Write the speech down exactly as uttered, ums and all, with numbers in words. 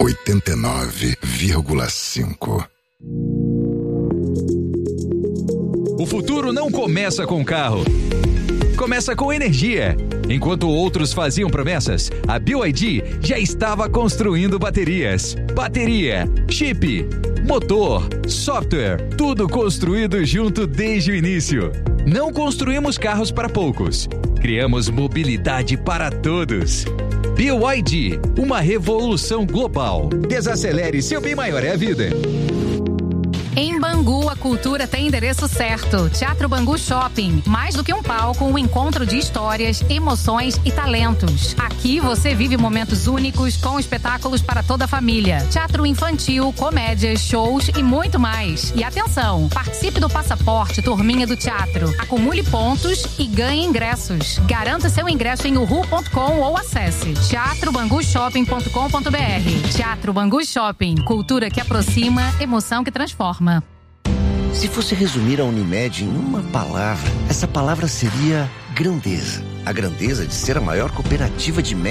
oitenta e nove vírgula cinco. O futuro não começa com carro. Começa com energia. Enquanto outros faziam promessas, a B Y D já estava construindo baterias. Bateria, chip, motor, software, tudo construído junto desde o início. Não construímos carros para poucos. Criamos mobilidade para todos. B Y D, uma revolução global. Desacelere, seu bem maior é a vida. Em Bangu, a cultura tem endereço certo. Teatro Bangu Shopping. Mais do que um palco, um encontro de histórias, emoções e talentos. Aqui você vive momentos únicos com espetáculos para toda a família. Teatro infantil, comédias, shows e muito mais. E atenção, participe do Passaporte Turminha do Teatro. Acumule pontos e ganhe ingressos. Garanta seu ingresso em uhu ponto com ou acesse teatro bangu shopping ponto com ponto br. Teatro Bangu Shopping. Cultura que aproxima, emoção que transforma. Se fosse resumir a Unimed em uma palavra, essa palavra seria grandeza. A grandeza de ser a maior cooperativa de